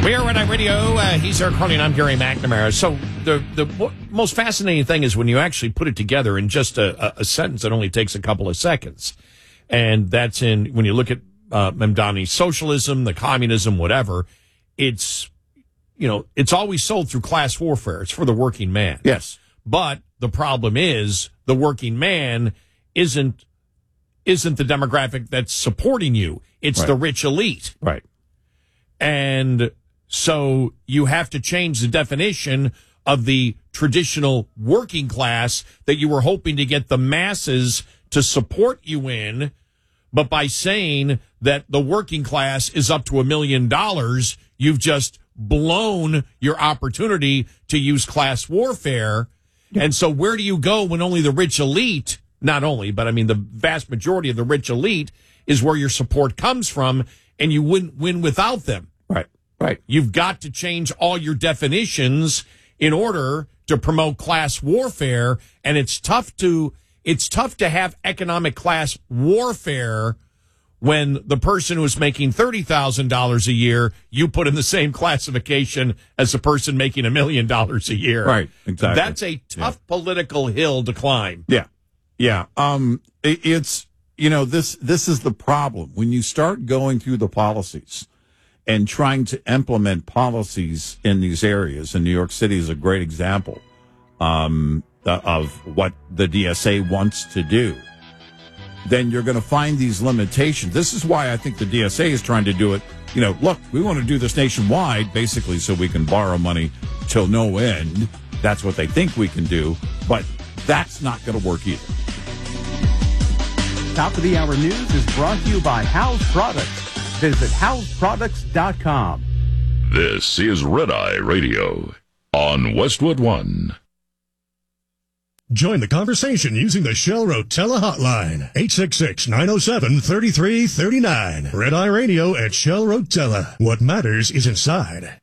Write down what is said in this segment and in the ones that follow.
We are Red Eye Radio. He's Eric Harley, and I'm Gary McNamara. So the most fascinating thing is when you actually put it together in just a sentence that only takes a couple of seconds. And that's when you look at Mamdani's socialism, the communism, whatever, it's always sold through class warfare. It's for the working man. Yes. But the problem is the working man isn't the demographic that's supporting you. It's the rich elite. Right. And so you have to change the definition of the traditional working class that you were hoping to get the masses to support you in. But by saying that the working class is up to $1 million, you've just blown your opportunity to use class warfare. Yeah. And so where do you go when only the rich elite, not only, but I mean the vast majority of the rich elite is where your support comes from, and you wouldn't win without them. Right. You've got to change all your definitions in order to promote class warfare, and it's tough to have economic class warfare when the person who's making $30,000 a year, you put in the same classification as the person making $1 million a year. Right, exactly. That's a tough political hill to climb. Yeah. It's, this is the problem. When you start going through the policies and trying to implement policies in these areas, and New York City is a great example of what the DSA wants to do, then you're going to find these limitations. This is why I think the DSA is trying to do it. Look, we want to do this nationwide, basically, so we can borrow money till no end. That's what they think we can do, but that's not going to work either. Top of the Hour News is brought to you by House Products. Visit houseproducts.com. This is Red Eye Radio on Westwood One. Join the conversation using the Shell Rotella hotline, 866-907-3339. Red Eye Radio at Shell Rotella. What matters is inside.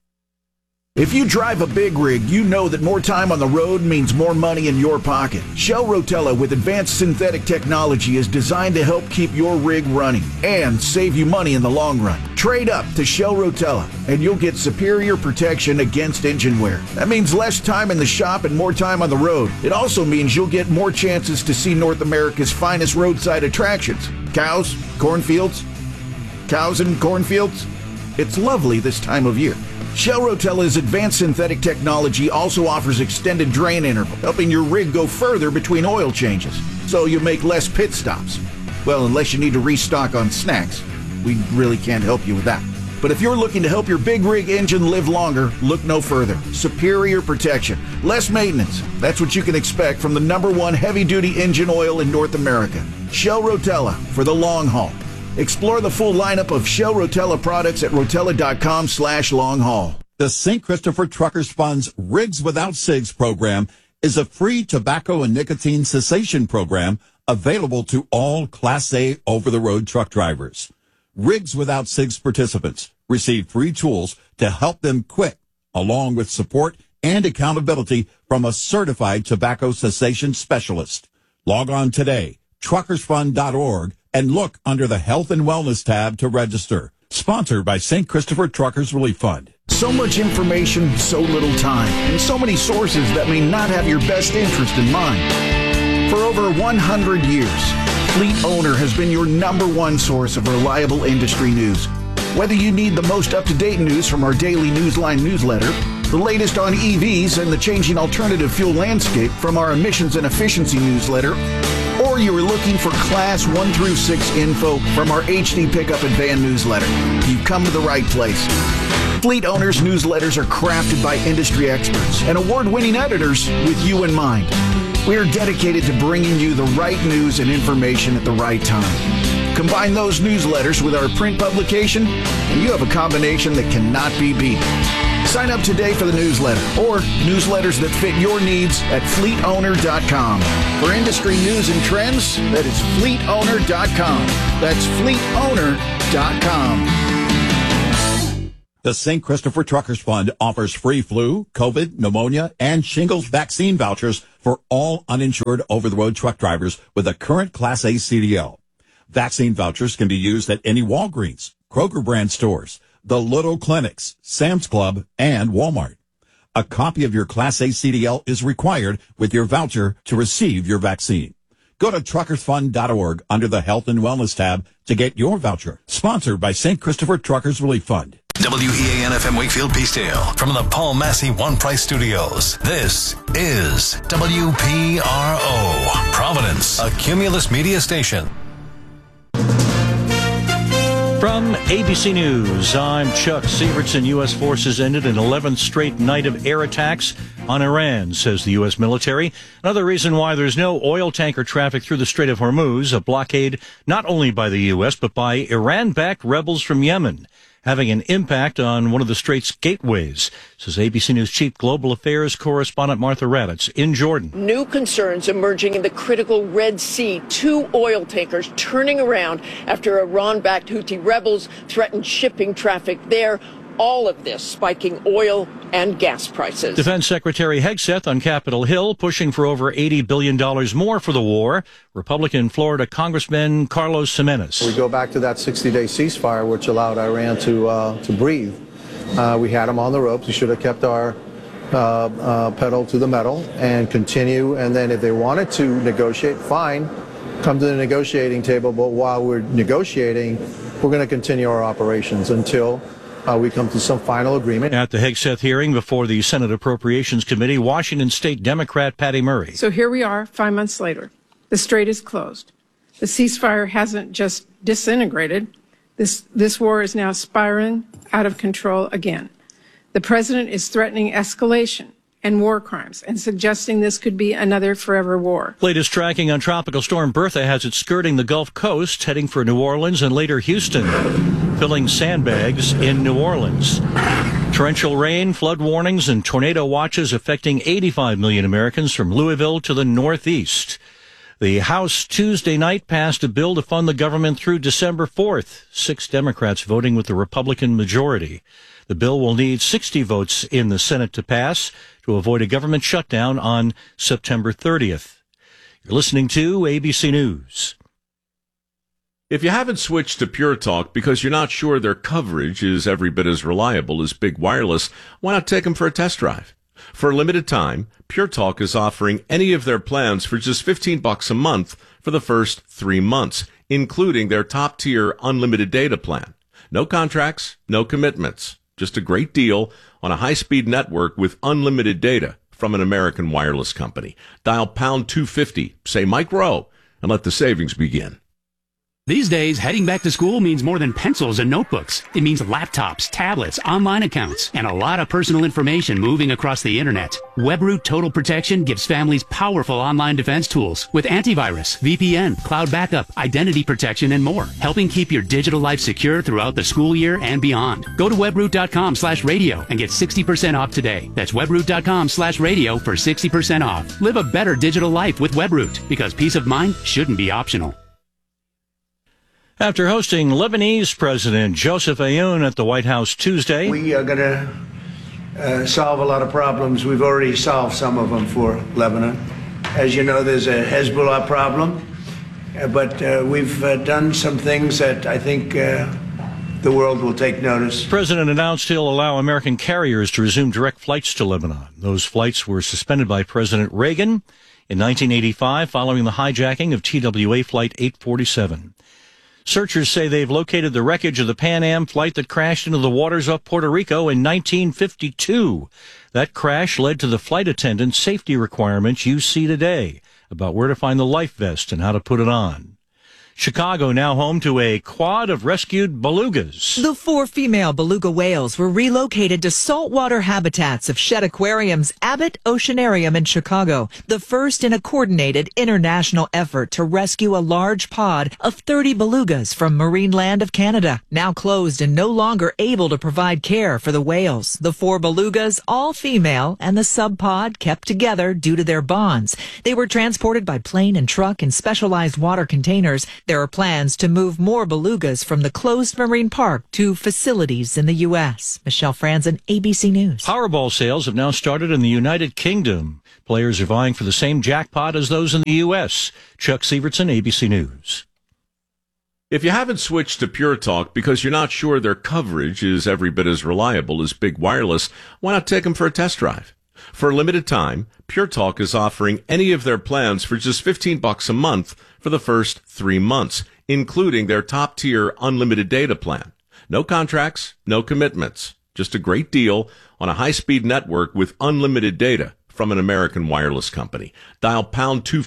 If you drive a big rig, you know that more time on the road means more money in your pocket. Shell Rotella with advanced synthetic technology is designed to help keep your rig running and save you money in the long run. Trade up to Shell Rotella and you'll get superior protection against engine wear. That means less time in the shop and more time on the road. It also means you'll get more chances to see North America's finest roadside attractions. Cows, cornfields, cows and cornfields. It's lovely this time of year. Shell Rotella's advanced synthetic technology also offers extended drain interval, helping your rig go further between oil changes, so you make less pit stops. Well, unless you need to restock on snacks. We really can't help you with that. But if you're looking to help your big rig engine live longer, look no further. Superior protection, less maintenance. That's what you can expect from the #1 heavy-duty engine oil in North America. Shell Rotella for the long haul. Explore the full lineup of Shell Rotella products at rotella.com/long haul. The St. Christopher Truckers Fund's Rigs Without Cigs program is a free tobacco and nicotine cessation program available to all Class A over-the-road truck drivers. Rigs Without Cigs participants receive free tools to help them quit, along with support and accountability from a certified tobacco cessation specialist. Log on today, truckersfund.org, and look under the Health and Wellness tab to register. Sponsored by St. Christopher Truckers Relief Fund. So much information, so little time, and so many sources that may not have your best interest in mind. For over 100 years, Fleet Owner has been your #1 source of reliable industry news. Whether you need the most up-to-date news from our daily Newsline newsletter, the latest on EVs and the changing alternative fuel landscape from our emissions and efficiency newsletter, or you are looking for Class 1 through 6 info from our HD Pickup and Van newsletter, you've come to the right place. Fleet Owners newsletters are crafted by industry experts and award-winning editors with you in mind. We are dedicated to bringing you the right news and information at the right time. Combine those newsletters with our print publication, and you have a combination that cannot be beat. Sign up today for the newsletter or newsletters that fit your needs at fleetowner.com. For industry news and trends, that is fleetowner.com. That's fleetowner.com. The St. Christopher Truckers Fund offers free flu, COVID, pneumonia, and shingles vaccine vouchers for all uninsured over-the-road truck drivers with a current Class A CDL. Vaccine vouchers can be used at any Walgreens, Kroger brand stores, the Little Clinics, Sam's Club, and Walmart. A copy of your Class A CDL is required with your voucher to receive your vaccine. Go to truckersfund.org under the Health and Wellness tab to get your voucher. Sponsored by St. Christopher Truckers Relief Fund. WEAN-FM Wakefield Peacedale from the Paul Massey One Price Studios. This is WPRO, Providence, a Cumulus Media station. From ABC News, I'm Chuck Sievertson. U.S. forces ended an 11th straight night of air attacks on Iran, says the U.S. military. Another reason why there's no oil tanker traffic through the Strait of Hormuz, a blockade not only by the U.S., but by Iran-backed rebels from Yemen, having an impact on one of the Strait's gateways, says ABC News Chief Global Affairs correspondent Martha Raddatz in Jordan. New concerns emerging in the critical Red Sea. 2 oil tankers turning around after Iran-backed Houthi rebels threatened shipping traffic there. All of this spiking oil and gas prices. Defense Secretary Hegseth on Capitol Hill pushing for over $80 billion more for the war. Republican Florida Congressman Carlos Jimenez. We go back to that 60-day ceasefire, which allowed Iran to breathe. We had them on the ropes. We should have kept our pedal to the metal and continue. And then if they wanted to negotiate, fine, come to the negotiating table. But while we're negotiating, we're going to continue our operations until we come to some final agreement. At the Hegseth hearing before the Senate Appropriations Committee, Washington State Democrat Patty Murray. So here we are 5 months later. The strait is closed. The ceasefire hasn't just disintegrated. This war is now spiraling out of control again. The president is threatening escalation and war crimes and suggesting this could be another forever war. Latest tracking on Tropical Storm Bertha has it skirting the Gulf Coast, heading for New Orleans and later Houston, filling sandbags in New Orleans. Torrential rain, flood warnings, and tornado watches affecting 85 million Americans from Louisville to the Northeast. The House Tuesday night passed a bill to fund the government through December 4th, 6 Democrats voting with the Republican majority. The bill will need 60 votes in the Senate to pass to avoid a government shutdown on September 30th. You're listening to ABC News. If you haven't switched to Pure Talk because you're not sure their coverage is every bit as reliable as Big Wireless, why not take them for a test drive? For a limited time, Pure Talk is offering any of their plans for just $15 a month for the first 3 months, including their top-tier unlimited data plan. No contracts, no commitments. Just a great deal on a high-speed network with unlimited data from an American wireless company. Dial pound 250, say Mike Rowe, and let the savings begin. These days, heading back to school means more than pencils and notebooks. It means laptops, tablets, online accounts, and a lot of personal information moving across the internet. WebRoot Total Protection gives families powerful online defense tools with antivirus, VPN, cloud backup, identity protection, and more, helping keep your digital life secure throughout the school year and beyond. Go to webroot.com/radio and get 60% off today. That's webroot.com/radio for 60% off. Live a better digital life with WebRoot, because peace of mind shouldn't be optional. After hosting Lebanese President Joseph Aoun at the White House Tuesday, we are going to solve a lot of problems. We've already solved some of them for Lebanon. As you know, there's a Hezbollah problem, but we've done some things that I think the world will take notice. The president announced he'll allow American carriers to resume direct flights to Lebanon. Those flights were suspended by President Reagan in 1985 following the hijacking of TWA Flight 847. Searchers say they've located the wreckage of the Pan Am flight that crashed into the waters off Puerto Rico in 1952. That crash led to the flight attendant safety requirements you see today about where to find the life vest and how to put it on. Chicago now home to a quad of rescued belugas. The 4 female beluga whales were relocated to saltwater habitats of Shedd Aquarium's Abbott Oceanarium in Chicago, the first in a coordinated international effort to rescue a large pod of 30 belugas from marine land of Canada. Now closed and no longer able to provide care for the whales, the 4 belugas, all female, and the sub-pod kept together due to their bonds. They were transported by plane and truck in specialized water containers. There are plans to move more belugas from the closed marine park to facilities in the U.S. Michelle Franzen, ABC News. Powerball sales have now started in the United Kingdom. Players are vying for the same jackpot as those in the U.S. Chuck Sievertson, ABC News. If you haven't switched to Pure Talk because you're not sure their coverage is every bit as reliable as Big Wireless, why not take them for a test drive? For a limited time, Pure Talk is offering any of their plans for just $15 a month for the first 3 months, including their top-tier unlimited data plan. No contracts, no commitments. Just a great deal on a high-speed network with unlimited data from an American wireless company. Dial #2.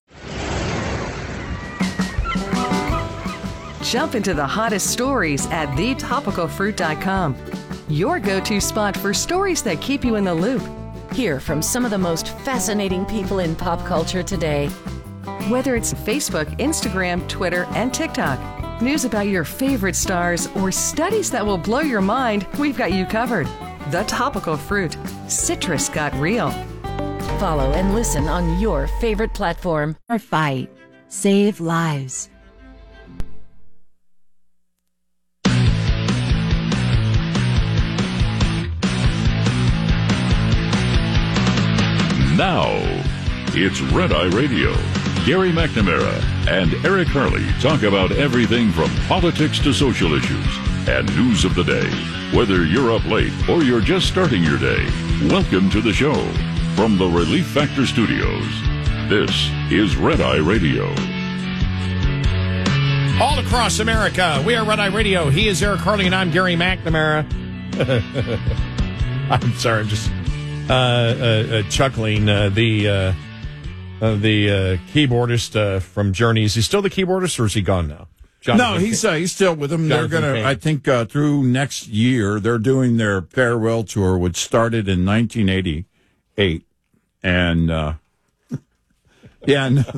Jump into the hottest stories at thetopicalfruit.com. Your go-to spot for stories that keep you in the loop. Hear from some of the most fascinating people in pop culture today. Whether it's Facebook, Instagram, Twitter, and TikTok, news about your favorite stars, or studies that will blow your mind, we've got you covered. The Topical Fruit. Citrus got real. Follow and listen on your favorite platform. Our fight. Save lives. Now, it's Red Eye Radio. Gary McNamara and Eric Harley talk about everything from politics to social issues and news of the day. Whether you're up late or you're just starting your day, welcome to the show. From the Relief Factor Studios, this is Red Eye Radio. All across America, we are Red Eye Radio. He is Eric Harley, and I'm Gary McNamara. I'm sorry, I'm just chuckling. The keyboardist from Journey. Is he still the keyboardist, or is he gone now? No, he's still with them. They're going to, I think, through next year, they're doing their farewell tour, which started in 1988. And, yeah, no,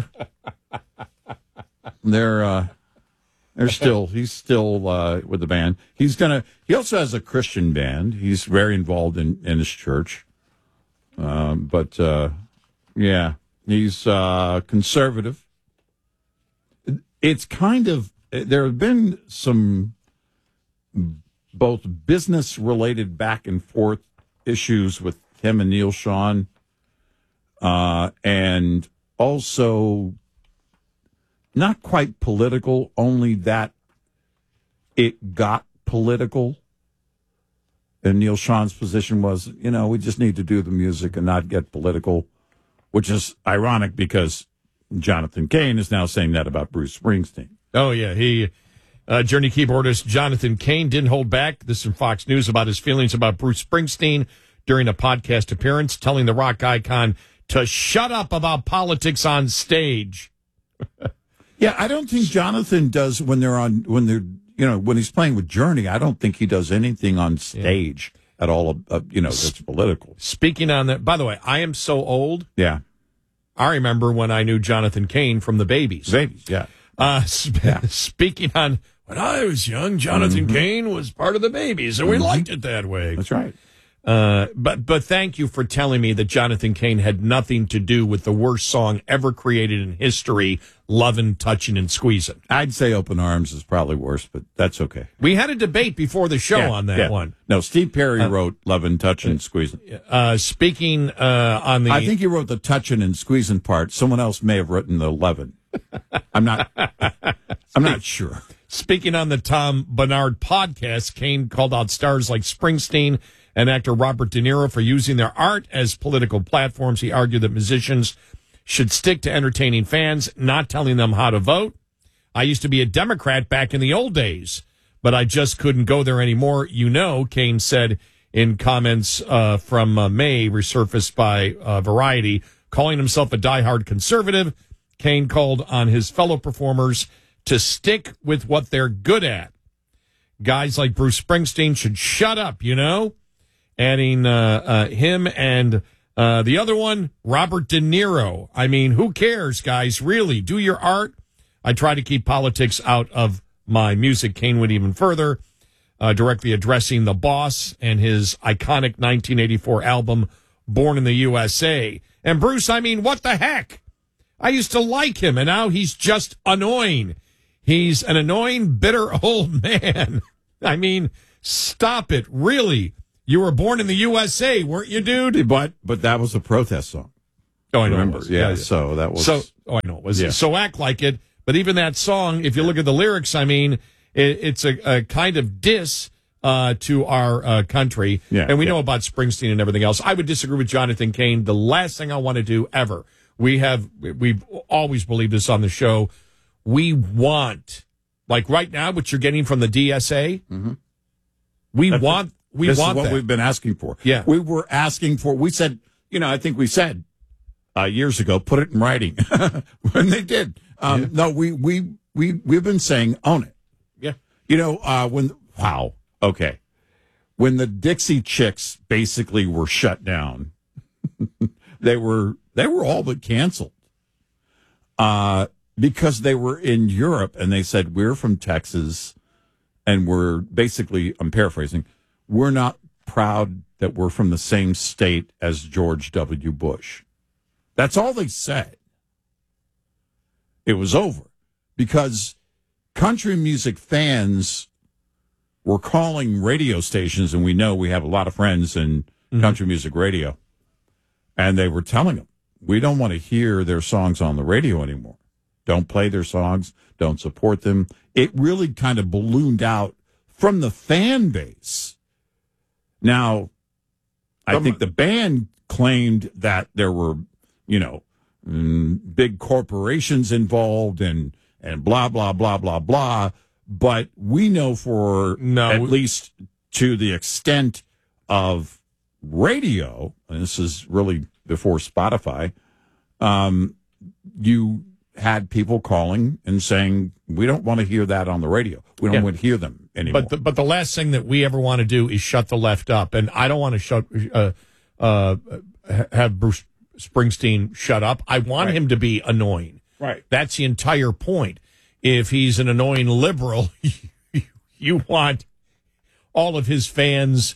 he's still with the band. He also has a Christian band. He's very involved in his church. Yeah, he's conservative. It's kind of, there have been some both business related back and forth issues with him and Neil Sean, and also not quite political, only that it got political. And Neil Sean's position was, we just need to do the music and not get political, which is ironic because Jonathan Cain is now saying that about Bruce Springsteen. Oh, yeah. Journey keyboardist Jonathan Cain didn't hold back. This is from Fox News about his feelings about Bruce Springsteen during a podcast appearance, telling the rock icon to shut up about politics on stage. Yeah, I don't think Jonathan does when he's playing with Journey. I don't think he does anything on stage at all, that's political. Speaking on that, by the way, I am so old. Yeah. I remember when I knew Jonathan Cain from the Babies. Yeah. Speaking on when I was young, Jonathan Cain was part of the Babies, and we liked it that way. That's right. But thank you for telling me that Jonathan Cain had nothing to do with the worst song ever created in history, Lovin', Touchin', and Squeezin'. I'd say Open Arms is probably worse, but that's okay. We had a debate before the show on that one. No, Steve Perry wrote Lovin', Touchin', Squeezin'. Speaking on the... I think he wrote the Touchin' and Squeezin' part. Someone else may have written the 11. I'm not sure. Speaking on the Tom Bernard podcast, Cain called out stars like Springsteen and actor Robert De Niro for using their art as political platforms. He argued that musicians should stick to entertaining fans, not telling them how to vote. I used to be a Democrat back in the old days, but I just couldn't go there anymore. Cain said in comments from May resurfaced by Variety, calling himself a diehard conservative. Cain called on his fellow performers to stick with what they're good at. Guys like Bruce Springsteen should shut up, Adding him and the other one, Robert De Niro. I mean, who cares, guys? Really, do your art. I try to keep politics out of my music. Cain went even further, directly addressing The Boss and his iconic 1984 album, Born in the USA. And Bruce, I mean, what the heck? I used to like him, and now he's just annoying. He's an annoying, bitter old man. I mean, stop it, really. You were born in the USA, weren't you, dude? But that was a protest song. Oh, I know. Remember? Yeah, so that was. I know it was. Yeah. So act like it, But even that song, if you look at the lyrics, I mean, it's a kind of diss to our country. Yeah, and we know about Springsteen and everything else. I would disagree with Jonathan Cain. The last thing I want to do ever, we've always believed this on the show, we want, like right now, what you're getting from the DSA, we want This is what that. we've been asking for. Yeah. We were asking for, we said, I think we said years ago, put it in writing. When they did. No, we've been saying, own it. Yeah. Okay. When the Dixie Chicks basically were shut down, they were all but canceled. Because they were in Europe and they said, we're from Texas and we're basically, I'm paraphrasing, we're not proud that we're from the same state as George W. Bush. That's all they said. It was over because country music fans were calling radio stations, and we know we have a lot of friends in country music radio, and they were telling them, we don't want to hear their songs on the radio anymore. Don't play their songs. Don't support them. It really kind of ballooned out from the fan base. Now, I think the band claimed that there were, big corporations involved and blah, blah, blah, blah, blah. But we know at least to the extent of radio, and this is really before Spotify, you had people calling and saying, we don't want to hear that on the radio. We don't want to hear them anymore. But the last thing that we ever want to do is shut the left up. And I don't want to have Bruce Springsteen shut up. I want him to be annoying. Right. That's the entire point. If he's an annoying liberal, you want all of his fans,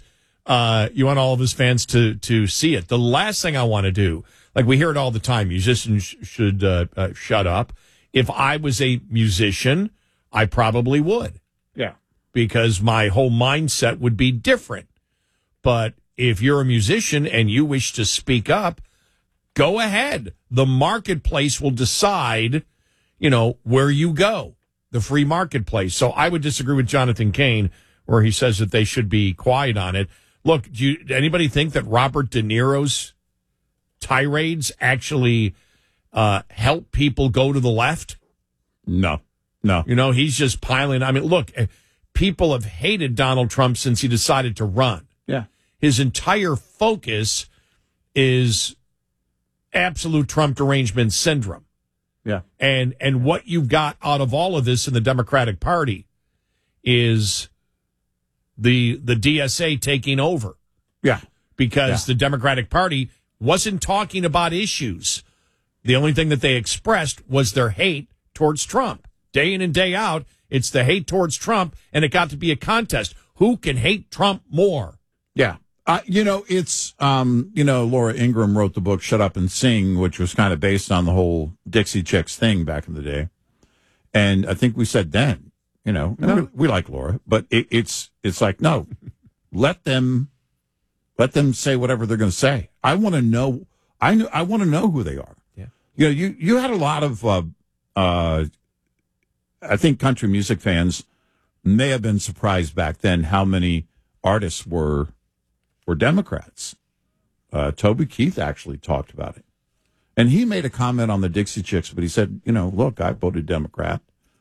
to see it. The last thing I want to do, like we hear it all the time, musicians should shut up. If I was a musician, I probably would. Yeah. Because my whole mindset would be different. But if you're a musician and you wish to speak up, go ahead. The marketplace will decide, where you go, the free marketplace. So I would disagree with Jonathan Cain, where he says that they should be quiet on it. Look, anybody think that Robert De Niro's tirades actually help people go to the left? No. He's just piling. I mean, look, people have hated Donald Trump since he decided to run. Yeah. His entire focus is absolute Trump derangement syndrome. Yeah. And what you've got out of all of this in the Democratic Party is the DSA taking over. Yeah. Because the Democratic Party wasn't talking about issues. The only thing that they expressed was their hate towards Trump. Day in and day out, it's the hate towards Trump, and it got to be a contest. Who can hate Trump more? Yeah. It's, Laura Ingraham wrote the book Shut Up and Sing, which was kind of based on the whole Dixie Chicks thing back in the day. And I think we said then, we like Laura, but it's like, no, let them say whatever they're going to say. I want to know. I want to know who they are. Yeah. You had a lot of, I think country music fans may have been surprised back then how many artists were Democrats. Toby Keith actually talked about it. And he made a comment on the Dixie Chicks, but he said, look, I voted Democrat.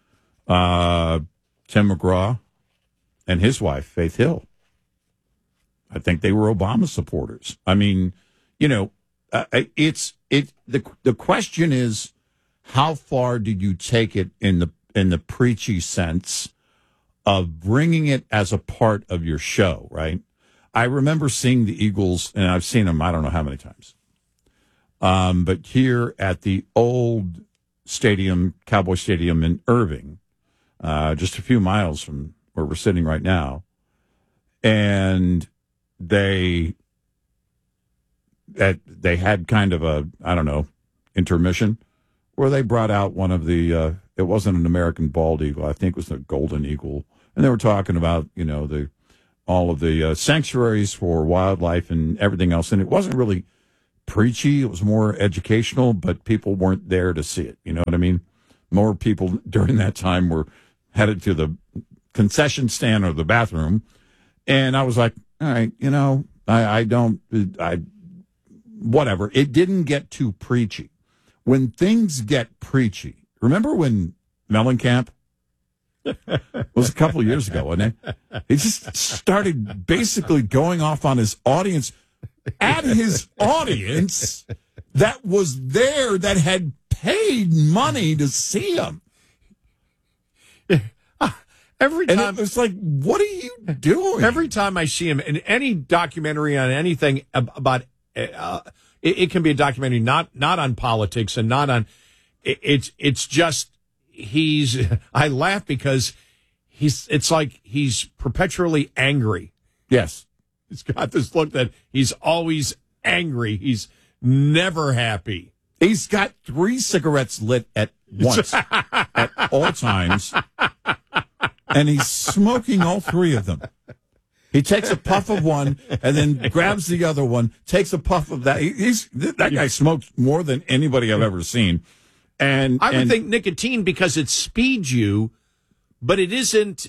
Tim McGraw and his wife, Faith Hill, I think they were Obama supporters. I mean, the question is, how far did you take it in the preachy sense of bringing it as a part of your show, right? I remember seeing the Eagles, and I've seen them I don't know how many times. But here at the old stadium, Cowboy Stadium in Irving, just a few miles from where we're sitting right now, and they had kind of a, intermission where they brought out one of the, it wasn't an American bald eagle, I think it was a golden eagle, and they were talking about, all of the sanctuaries for wildlife and everything else. And it wasn't really preachy. It was more educational, but people weren't there to see it. You know what I mean? more people during that time were headed to the concession stand or the bathroom. And I was like, all right, whatever. It didn't get too preachy. When things get preachy, remember when Mellencamp was a couple of years ago, wasn't it? He just started basically going off on his audience, at his audience that was there, that had paid money to see him. Every time, and it was like, what are you doing? Every time I see him in any documentary on anything about, it can be a documentary not on politics and not on. It's just I laugh because it's like he's perpetually angry. Yes, he's got this look that he's always angry. He's never happy. He's got 3 cigarettes lit at once at all times. And he's smoking all 3 of them. He takes a puff of one and then grabs the other one, takes a puff of that. That guy smokes more than anybody I've ever seen. And I would think nicotine, because it speeds you, but it isn't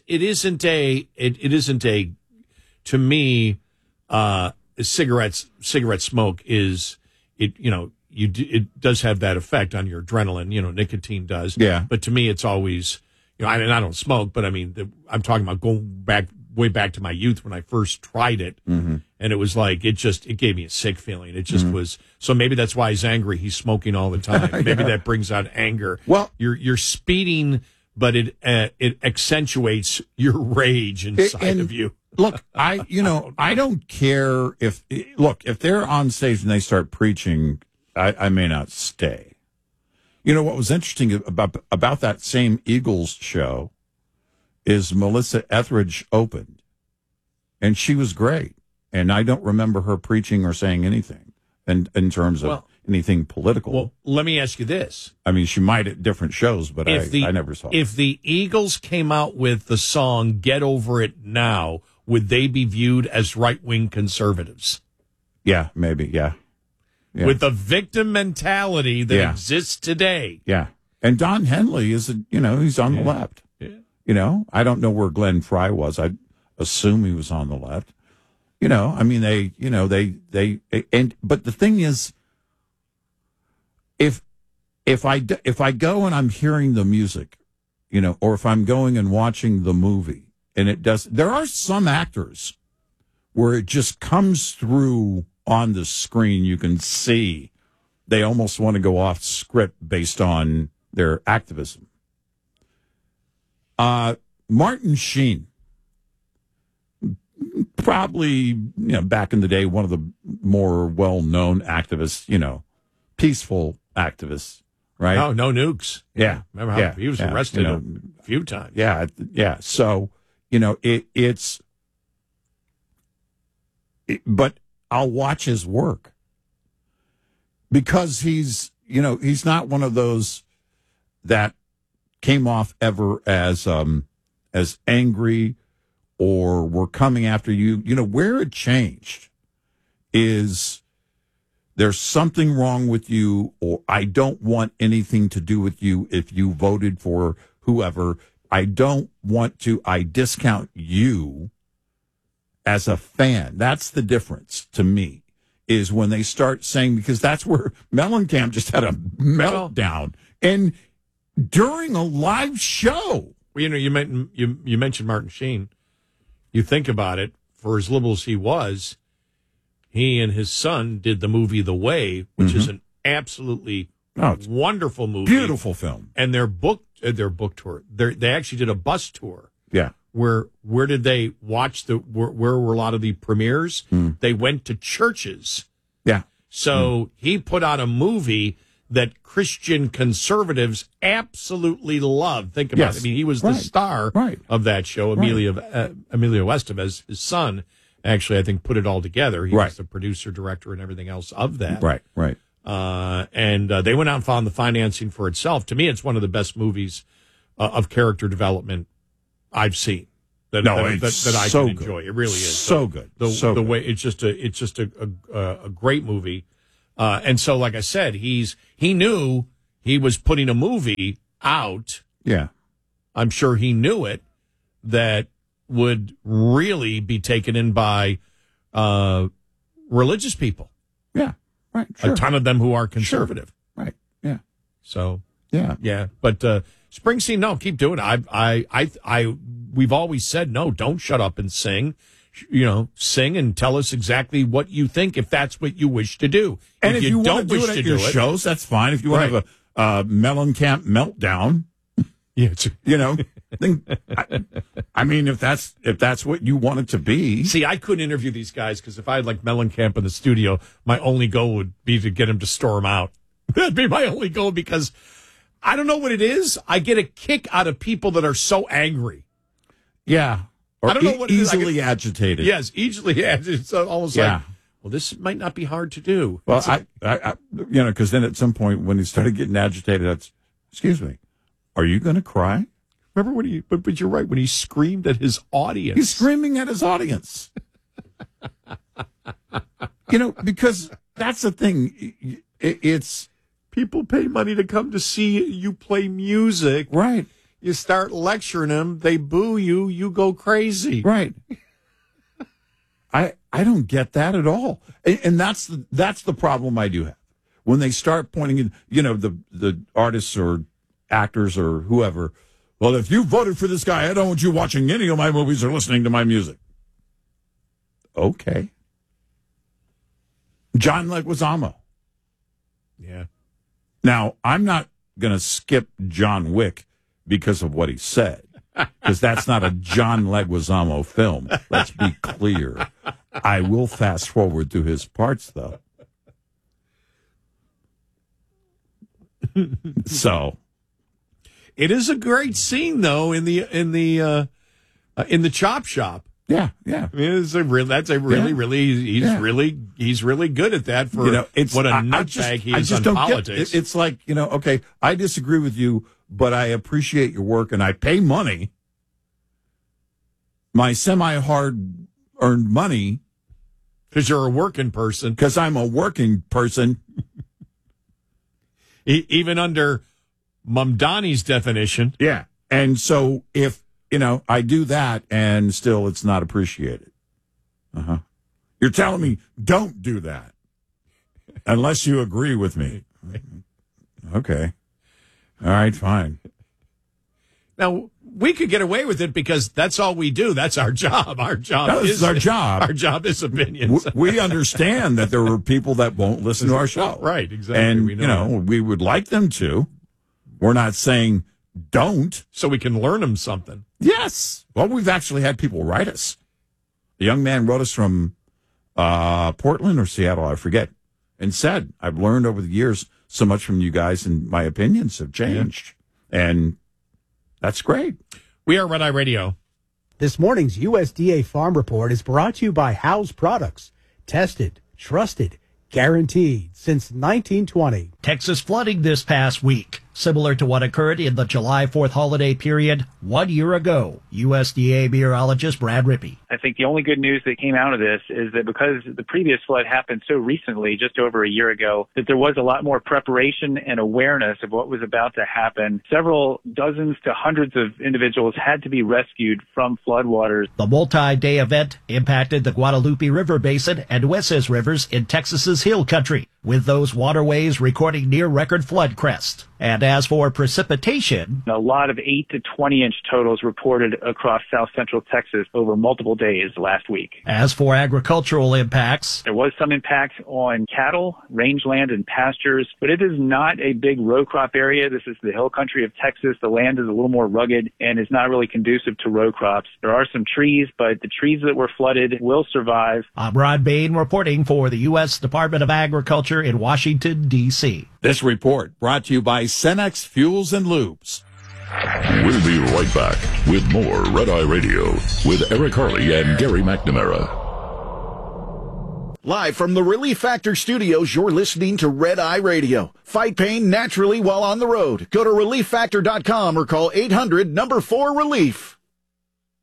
a to me, cigarette smoke is it does have that effect on your adrenaline. Nicotine does. Yeah. But to me, it's always, I don't smoke, but I mean, I'm talking about going way back to my youth when I first tried it. Mm-hmm. And it was like, it gave me a sick feeling. It just was. So maybe that's why he's angry. He's smoking all the time. Maybe that brings out anger. Well, you're speeding, but it accentuates your rage inside of you. Look, I don't care if they're on stage and they start preaching, I may not stay. What was interesting about that same Eagles show is Melissa Etheridge opened, and she was great. And I don't remember her preaching or saying anything in terms of anything political. Well, let me ask you this. I mean, she might at different shows, but I never saw it. If the Eagles came out with the song Get Over It Now, would they be viewed as right-wing conservatives? Yeah, maybe, yeah. With the victim mentality that exists today. Yeah. And Don Henley is, he's on the left. Yeah. I don't know where Glenn Fry was. I assume he was on the left. I mean, but the thing is, if I go and I'm hearing the music, or if I'm going and watching the movie, and there are some actors where it just comes through on the screen. You can see they almost want to go off script based on their activism. Martin Sheen, probably, back in the day, one of the more well-known activists, peaceful activists, right? Oh, no nukes. Yeah. Remember how he was arrested a few times. Yeah. Yeah. So, but I'll watch his work because he's not one of those that came off ever as angry or were coming after you. Where it changed is there's something wrong with you, or I don't want anything to do with you if you voted for whoever. I discount you as a fan. That's the difference to me, is when they start saying, because that's where Mellencamp just had a meltdown. And during a live show. Well, you mentioned Martin Sheen. You think about it, for as liberal as he was, he and his son did the movie The Way, which is an absolutely wonderful movie. Beautiful film. And their book tour. They actually did a bus tour. Yeah. Where did they watch where were a lot of the premieres? They went to churches. Yeah. So he put out a movie that Christian conservatives absolutely loved. Think about it. I mean, he was the star of that show. Emilio Estevez, his son, actually, I think, put it all together. He was the producer, director, and everything else of that. Right. And they went out and found the financing for itself. To me, it's one of the best movies of character development I've seen. That I can enjoy. It really is so good. The way it's just a great movie. And so, like I said, he knew he was putting a movie out, Yeah. I'm sure he knew it, that would really be taken in by religious people. Yeah, right. Sure. A ton of them who are conservative. Sure. Right. Yeah. So yeah. But Springsteen, no, keep doing it. We've always said no. Don't shut up and sing. Sing and tell us exactly what you think if that's what you wish to do. And if you don't want to do wish it to at your shows, that's fine. If you want to have a Mellencamp meltdown, then I mean, if that's what you want it to be. See, I couldn't interview these guys because if I had like Mellencamp in the studio, my only goal would be to get him to storm out. That'd be my only goal because I don't know what it is. I get a kick out of people that are so angry. Yeah. Or I don't know what it is. Easily agitated. Yes, easily agitated. It's almost like, well, this might not be hard to do. Well, because then at some point when he started getting agitated, excuse me, are you going to cry? Remember when but you're right, when he screamed at his audience. He's screaming at his audience. Because that's the thing. It's people pay money to come to see you play music. Right. You start lecturing them, they boo you, you go crazy. Right. I don't get that at all. And that's the problem I do have. When they start pointing in, the artists or actors or whoever, well, if you voted for this guy, I don't want you watching any of my movies or listening to my music. Okay. John Leguizamo. Yeah. Now, I'm not going to skip John Wick because of what he said, because that's not a John Leguizamo film. Let's be clear. I will fast forward through his parts, though. So, it is a great scene, though, in the chop shop. Yeah. I mean, he's really good at that for what a nutbag he is on politics. It's like, okay, I disagree with you, but I appreciate your work and I pay money, my semi-hard earned money. Because you're a working person. Because I'm a working person. Even under Mamdani's definition. Yeah. And so if, I do that and still it's not appreciated. You're telling me don't do that unless you agree with me. Okay. All right, fine. Now, we could get away with it because that's all we do. That's our job. Our job is our job. Our job is opinions. We understand that there are people that won't listen to our show. Right, exactly. And, we know we would like them to. We're not saying don't. So we can learn them something. Yes. Well, we've actually had people write us. A young man wrote us from Portland or Seattle, I forget, and said, I've learned over the years so much from you guys and my opinions have changed. Yeah. And that's great. We are Red Eye Radio. This morning's USDA Farm Report is brought to you by House Products. Tested, trusted, guaranteed since 1920. Texas flooding this past week, similar to what occurred in the July 4th holiday period 1 year ago. USDA meteorologist Brad Rippey. I think the only good news that came out of this is that because the previous flood happened so recently, just over a year ago, that there was a lot more preparation and awareness of what was about to happen. Several dozens to hundreds of individuals had to be rescued from floodwaters. The multi-day event impacted the Guadalupe River Basin and Nueces Rivers in Texas's Hill Country, with those waterways recording near-record flood crest. And as for precipitation, a lot of 8 to 20-inch totals reported across south central Texas over multiple days last week. As for agricultural impacts, there was some impact on cattle, rangeland, and pastures, but it is not a big row crop area. This is the hill country of Texas. The land is a little more rugged and is not really conducive to row crops. There are some trees, but the trees that were flooded will survive. I'm Ron Bain reporting for the U.S. Department of Agriculture in Washington, D.C. This report brought to you by Cenex Fuels and Lubes. We'll be right back with more Red Eye Radio with Eric Harley and Gary McNamara. Live from the Relief Factor Studios, you're listening to Red Eye Radio. Fight pain naturally while on the road. Go to ReliefFactor.com or call 800-4-RELIEF.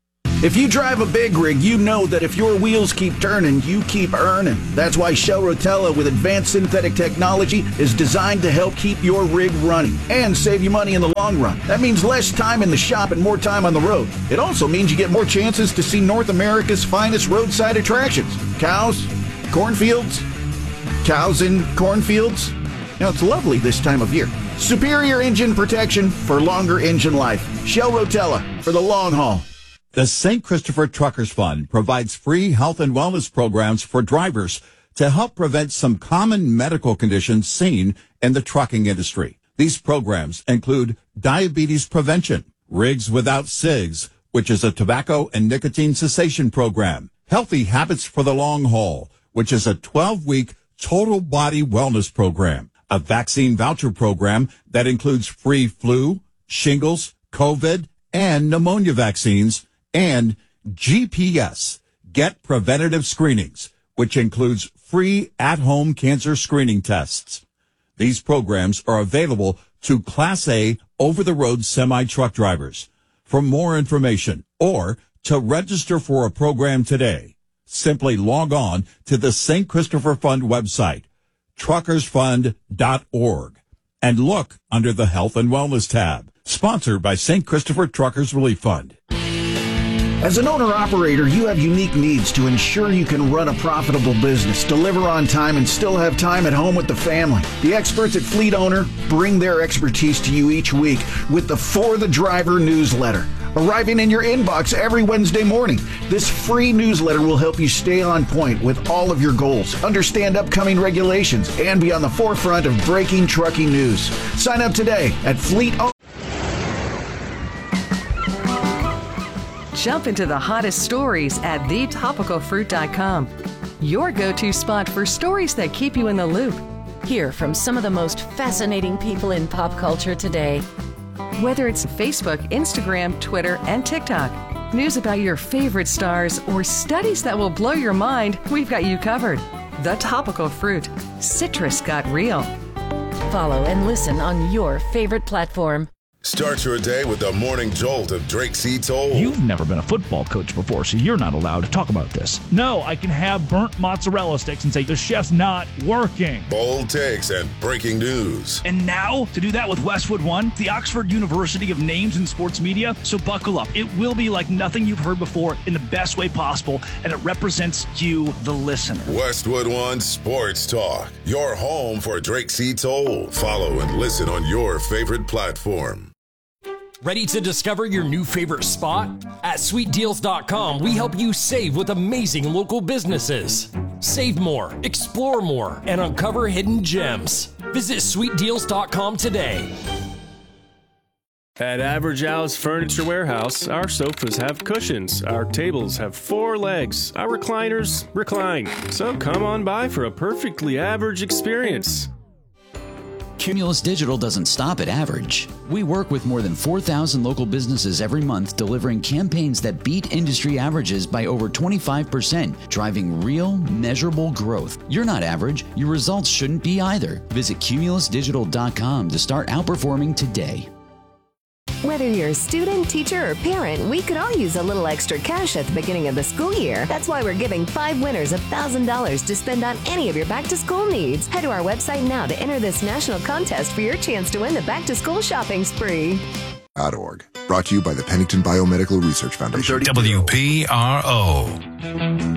If you drive a big rig, you know that if your wheels keep turning, you keep earning. That's why Shell Rotella with advanced synthetic technology is designed to help keep your rig running and save you money in the long run. That means less time in the shop and more time on the road. It also means you get more chances to see North America's finest roadside attractions. Cows, cornfields, cows in cornfields. Now, it's lovely this time of year. Superior engine protection for longer engine life. Shell Rotella for the long haul. The St. Christopher Truckers Fund provides free health and wellness programs for drivers to help prevent some common medical conditions seen in the trucking industry. These programs include diabetes prevention, Rigs Without Cigs, which is a tobacco and nicotine cessation program, Healthy Habits for the Long Haul, which is a 12-week total body wellness program, a vaccine voucher program that includes free flu, shingles, COVID, and pneumonia vaccines, and GPS, Get Preventative Screenings, which includes free at-home cancer screening tests. These programs are available to Class A over-the-road semi-truck drivers. For more information or to register for a program today, simply log on to the St. Christopher Fund website, truckersfund.org, and look under the Health and Wellness tab. Sponsored by St. Christopher Truckers Relief Fund. As an owner-operator, you have unique needs to ensure you can run a profitable business, deliver on time, and still have time at home with the family. The experts at Fleet Owner bring their expertise to you each week with the For the Driver newsletter, arriving in your inbox every Wednesday morning. This free newsletter will help you stay on point with all of your goals, understand upcoming regulations, and be on the forefront of breaking trucking news. Sign up today at Fleet Owner. Jump into the hottest stories at thetopicalfruit.com. Your go-to spot for stories that keep you in the loop. Hear from some of the most fascinating people in pop culture today. Whether it's Facebook, Instagram, Twitter, and TikTok, news about your favorite stars, or studies that will blow your mind, we've got you covered. The Topical Fruit. Citrus got real. Follow and listen on your favorite platform. Start your day with the morning jolt of Drake C. Toll. You've never been a football coach before, so you're not allowed to talk about this. No, I can have burnt mozzarella sticks and say the chef's not working. Bold takes and breaking news. And now, to do that with Westwood One, the Oxford University of Names in Sports Media. So buckle up. It will be like nothing you've heard before in the best way possible, and it represents you, the listener. Westwood One Sports Talk. Your home for Drake C. Toll. Follow and listen on your favorite platform. Ready to discover your new favorite spot? At SweetDeals.com, we help you save with amazing local businesses. Save more, explore more, and uncover hidden gems. Visit SweetDeals.com today. At Average Al's Furniture Warehouse, our sofas have cushions, our tables have 4 legs, our recliners recline. So come on by for a perfectly average experience. Cumulus Digital doesn't stop at average. We work with more than 4,000 local businesses every month, delivering campaigns that beat industry averages by over 25%, driving real, measurable growth. You're not average. Your results shouldn't be either. Visit cumulusdigital.com to start outperforming today. Whether you're a student, teacher, or parent, we could all use a little extra cash at the beginning of the school year. That's why we're giving 5 winners $1,000 to spend on any of your back-to-school needs. Head to our website now to enter this national contest for your chance to win the back-to-school shopping spree. .org. Brought to you by the Pennington Biomedical Research Foundation. WPRO.